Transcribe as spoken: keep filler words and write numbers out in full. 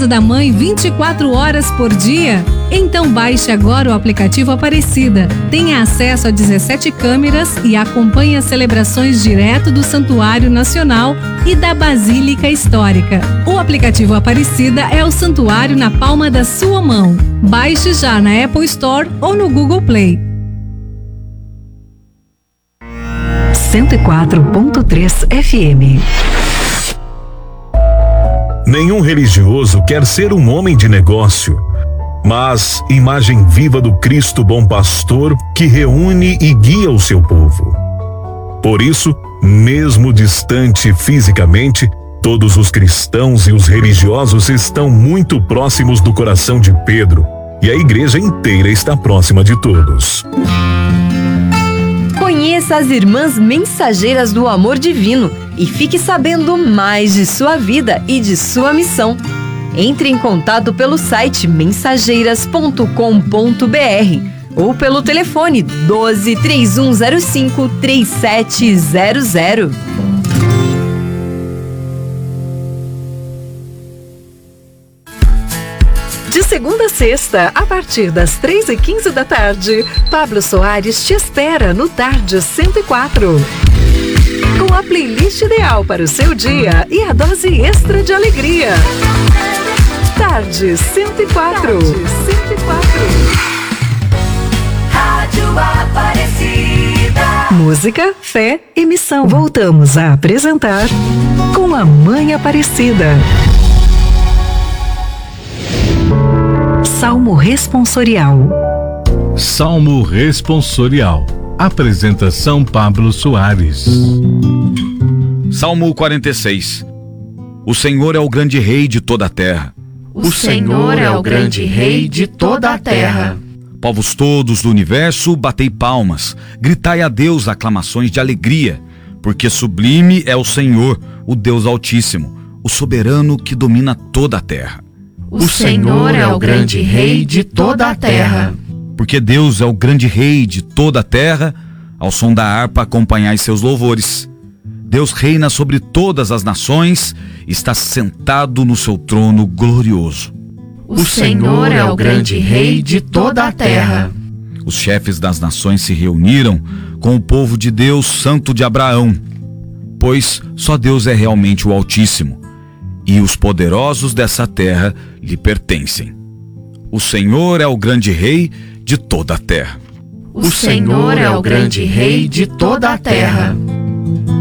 Casa da Mãe vinte e quatro horas por dia? Então baixe agora o aplicativo Aparecida. Tenha acesso a dezessete câmeras e acompanhe as celebrações direto do Santuário Nacional e da Basílica Histórica. O aplicativo Aparecida é o santuário na palma da sua mão. Baixe já na Apple Store ou no Google Play. cento e quatro ponto três F M. Nenhum religioso quer ser um homem de negócio, mas imagem viva do Cristo bom pastor que reúne e guia o seu povo. Por isso, mesmo distante fisicamente, todos os cristãos e os religiosos estão muito próximos do coração de Pedro, e a igreja inteira está próxima de todos. Conheça as Irmãs Mensageiras do Amor Divino e fique sabendo mais de sua vida e de sua missão. Entre em contato pelo site mensageiras ponto com ponto b r ou pelo telefone doze, três um zero cinco, três sete zero zero. De segunda a sexta, a partir das três e quinze da tarde, Pablo Soares te espera no Tarde cento e quatro. Com a playlist ideal para o seu dia e a dose extra de alegria. Tarde cento e quatro. Tarde cento e quatro. Rádio Aparecida. Música, fé e missão. Voltamos a apresentar Com a Mãe Aparecida. Salmo Responsorial. Salmo Responsorial. Apresentação Pablo Soares. Salmo quarenta e seis. O Senhor é o grande rei de toda a terra. O Senhor é o grande rei de toda a terra. Povos todos do universo, batei palmas, gritai a Deus aclamações de alegria, porque sublime é o Senhor, o Deus Altíssimo, o soberano que domina toda a terra. O Senhor é o grande rei de toda a terra. Porque Deus é o grande rei de toda a terra, ao som da harpa acompanhai seus louvores. Deus reina sobre todas as nações, está sentado no seu trono glorioso. O Senhor é o grande rei de toda a terra. Os chefes das nações se reuniram com o povo de Deus, santo de Abraão, pois só Deus é realmente o Altíssimo, e os poderosos dessa terra lhe pertencem. O Senhor é o grande rei de toda a terra. O Senhor é o grande rei de toda a terra.